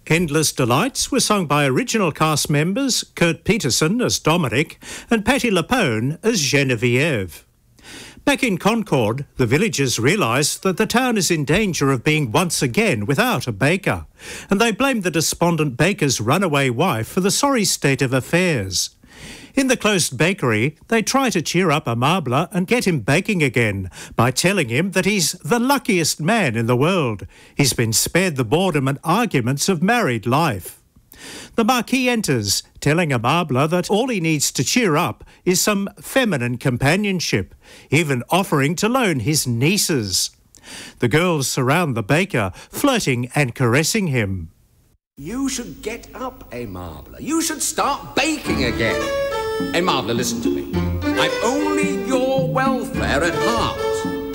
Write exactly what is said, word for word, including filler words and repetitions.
Endless Delights were sung by original cast members Kurt Peterson as Dominic and Patti LuPone as Genevieve. Back in Concord, the villagers realise that the town is in danger of being once again without a baker, and they blame the despondent baker's runaway wife for the sorry state of affairs. In the closed bakery, they try to cheer up Amable and get him baking again by telling him that he's the luckiest man in the world. He's been spared the boredom and arguments of married life. The Marquis enters, telling Amable that all he needs to cheer up is some feminine companionship, even offering to loan his nieces. The girls surround the baker, flirting and caressing him. You should get up, Amable. You should start baking again. Amable, listen to me. I've only your welfare at heart.